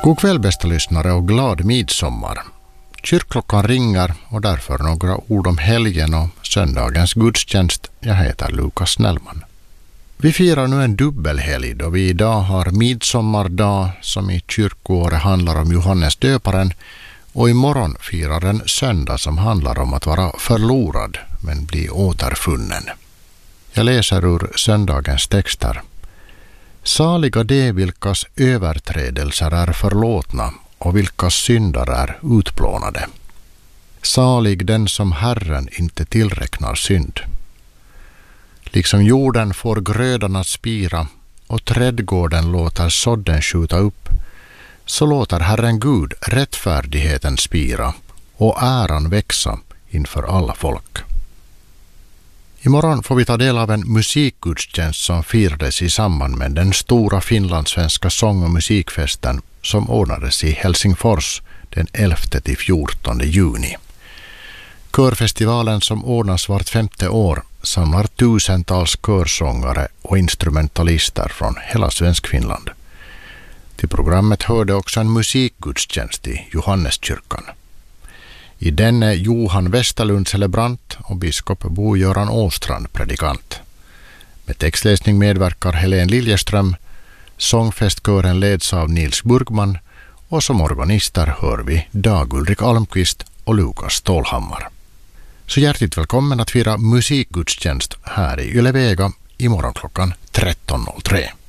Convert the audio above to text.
God kväll bästa lyssnare och glad midsommar. Kyrkklockan ringer och därför några ord om helgen och söndagens gudstjänst. Jag heter Lukas Snellman. Vi firar nu en dubbelhelg då vi idag har midsommardag som i kyrkoåret handlar om Johannes döparen och imorgon firar en söndag som handlar om att vara förlorad men bli återfunnen. Jag läser ur söndagens texter. Saliga de vilkas överträdelser är förlåtna och vilkas syndar är utplånade. Salig den som Herren inte tillräknar synd. Liksom jorden får grödan att spira och trädgården låter sådden skjuta upp, så låter Herren Gud rättfärdigheten spira och äran växa inför alla folk. Imorgon får vi ta del av en musikgudstjänst som firades i samband med den stora finlandssvenska sång- och musikfesten som ordnades i Helsingfors den 11-14 juni. Körfestivalen som ordnas vart 5:e år samlar tusentals körsångare och instrumentalister från hela Svenskfinland. Till programmet hörde också en musikgudstjänst i Johanneskyrkan. I den är Johan Westerlund celebrant och biskop Bo-Göran Åstrand predikant. Med textläsning medverkar Helene Liljeström, sångfestkören leds av Nils Burgman och som organister hör vi Dag Ulrik Almqvist och Lukas Stålhammar. Så hjärtligt välkommen att fira musikgudstjänst här i Yle Vega imorgon klockan 13.03.